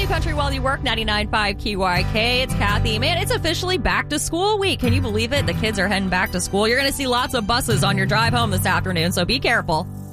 Country While You Work, 99.5 KYK. It's Kathy. Man, it's officially back to school week. Can you believe it? The kids are heading back to school. You're going to see lots of buses on your drive home this afternoon, so be careful.